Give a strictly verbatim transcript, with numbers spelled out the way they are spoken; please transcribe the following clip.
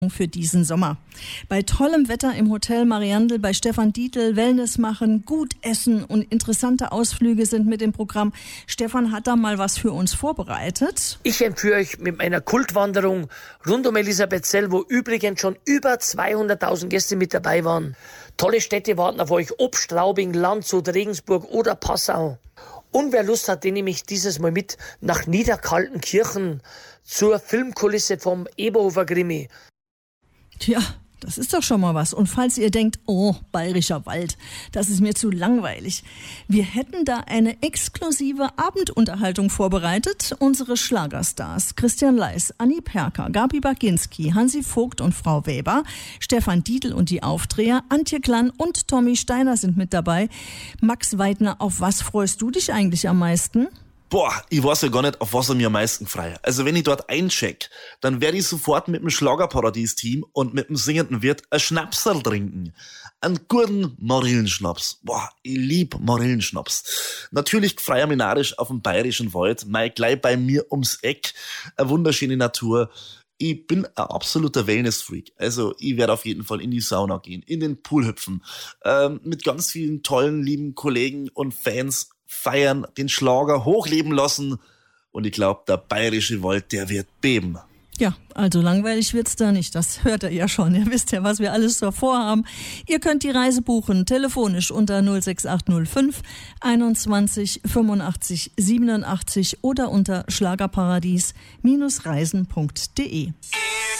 für diesen Sommer. Bei tollem Wetter im Hotel Mariandel bei Stefan Dietl, Wellness machen, gut essen und interessante Ausflüge sind mit dem Programm. Stefan hat da mal was für uns vorbereitet. Ich entführe euch mit meiner Kultwanderung rund um Elisabethzell, wo übrigens schon über zweihunderttausend Gäste mit dabei waren. Tolle Städte warten auf euch, ob Straubing, Landshut, Regensburg oder Passau. Und wer Lust hat, den nehme ich dieses Mal mit nach Niederkaltenkirchen zur Filmkulisse vom Eberhofer Krimi. Tja, das ist doch schon mal was. Und falls ihr denkt, oh, Bayerischer Wald, das ist mir zu langweilig. Wir hätten da eine exklusive Abendunterhaltung vorbereitet. Unsere Schlagerstars Christian Leis, Anni Perker, Gabi Baginski, Hansi Vogt und Frau Weber, Stefan Dietl und die Aufdreher, Antje Klann und Tommy Steiner sind mit dabei. Max Weidner, auf was freust du dich eigentlich am meisten? Boah, ich weiß ja gar nicht, auf was ich mir am meisten freue. Also wenn ich dort eincheck, dann werde ich sofort mit dem Schlagerparadies-Team und mit dem singenden Wirt ein Schnapsal trinken. Einen guten Marillenschnaps. Boah, ich lieb Marillenschnaps. Natürlich freue ich mich narrisch auf dem Bayerischen Wald, mal gleich bei mir ums Eck. Eine wunderschöne Natur. Ich bin ein absoluter Wellness-Freak. Also ich werde auf jeden Fall in die Sauna gehen, in den Pool hüpfen, ähm, mit ganz vielen tollen, lieben Kollegen und Fans feiern, den Schlager hochleben lassen. Und ich glaube, der Bayerische Wald, der wird beben. Ja, also langweilig wird's da nicht. Das hört ihr ja schon. Ihr wisst ja, was wir alles so vorhaben. Ihr könnt die Reise buchen, telefonisch unter null sechs acht null fünf einundzwanzig fünfundachtzig siebenundachtzig oder unter schlagerparadies Bindestrich reisen punkt de.